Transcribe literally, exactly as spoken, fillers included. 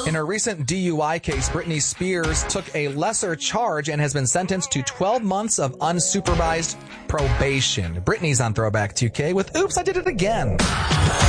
In her recent D U I case, Britney Spears took a lesser charge and has been sentenced to twelve months of unsupervised probation. Britney's on Throwback two K with Oops, I Did It Again.